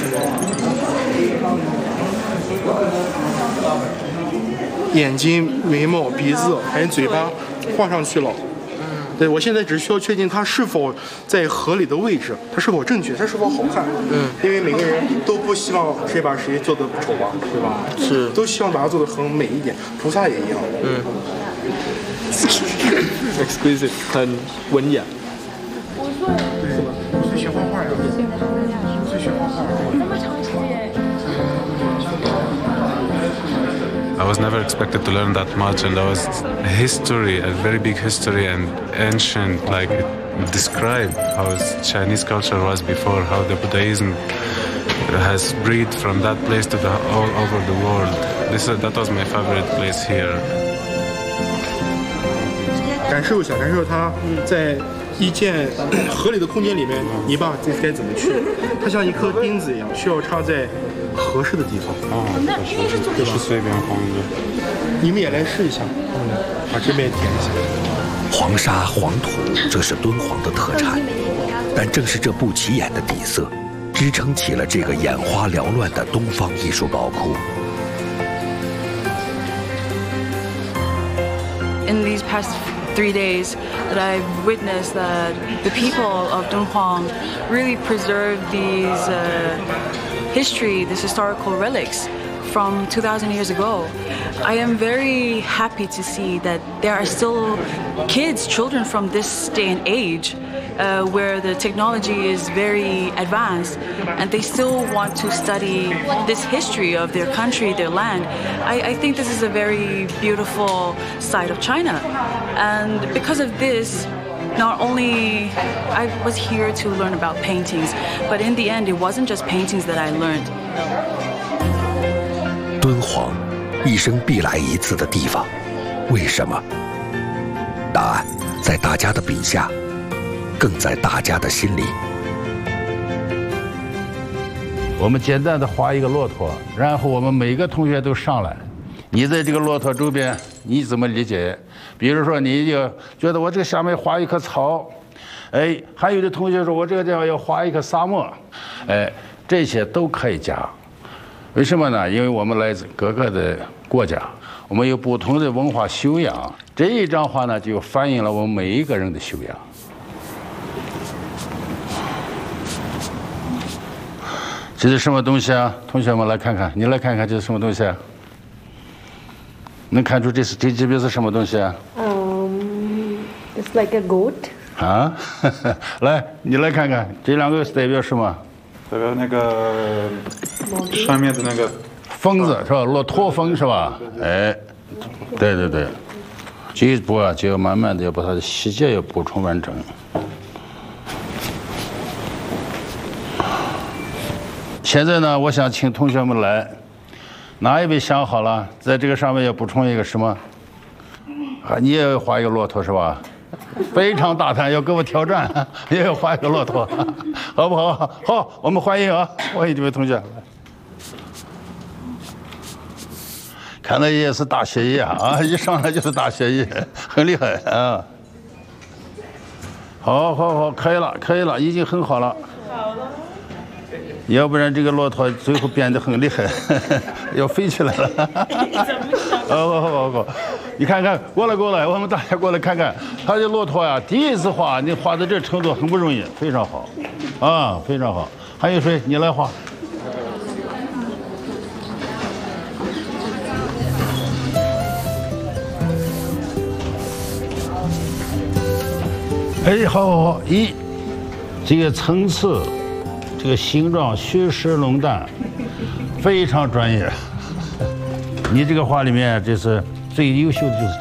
眼睛、眉毛、鼻子还有嘴巴画上去了。对，我现在只需要确定它是否在河里的位置，它是否正确，它是否好看。因为每个人都不希望谁把谁做的丑吧，对吧？ 是， 都希望把它做的很美一点。菩萨也一样。 exquisite， 很文雅。 对，5岁学画画呀，5岁学画画。这么长时间。 I was never expected to learn that much, and there was history, a very big history and ancient, like it described how Chinese culture was before, how the Buddhism has spread from that place to all over the world. That was my favorite place here. 感受一下它在一件合理的空间里面，你爸这该怎么去？它像一颗钉子一样，需要插在合适的地方。对吧？ 是随便放的。 你们也来试一下，把这边填一下。 黄沙黄土，这是敦煌的特产，但正是这不起眼的底色，支撑起了这个眼花缭乱的东方艺术宝库。 In these past 3 days that I've witnessed that the people of Dunhuang really preserve these historical relics from 2,000 years ago. I am very happy to see that there are still children from this day and age where the technology is very advanced and they still want to study this history of their country, their land. I think this is a very beautiful side of China. And because of this, not only I was here to learn about paintings, but in the end, it wasn't just paintings that I learned. 敦煌，一生必来一次的地方，为什么？答案在大家的笔下，更在大家的心里。 我们简单的画一个骆驼，然后我们每个同学都上来。你在这个骆驼周边，你怎么理解？比如说，你就觉得我这个下面画一棵草，哎，还有的同学说我这个地方要画一个沙漠，哎，这些都可以加。为什么呢？因为我们来自各个的国家，我们有不同的文化修养。这一张画呢，就反映了我们每一个人的修养。这是什么东西啊？同学们来看看，你来看看这是什么东西啊？能看出这边是什么东西啊 ？It's like a goat. 啊，来，你来看看，这两个代表什么？ 这个那个上面的那个疯子是吧？骆驼峰是吧？哎，对对对，这一步啊，就要慢慢的要把它的细节要补充完成。现在呢，我想请同学们来，哪一位想好了？在这个上面要补充一个什么？啊，你也要画一个骆驼是吧？非常大胆，要跟我挑战，也要画一个骆驼，好不好？好，我们欢迎啊，欢迎这位同学。看来也是大学业啊，一上来就是大学业，很厉害啊。好，好，好，可以了，可以了，已经很好了。要不然这个骆驼最后变得很厉害，要飞起来了。好，你看看，过来，我们大家过来看看，他的骆驼呀，第一次画，你画到这程度很不容易，非常好，啊，非常好。还有谁？你来画。哎，好，这个层次。这个形状虚实龙蛋，非常专业。你这个画里面，这是最优秀的就是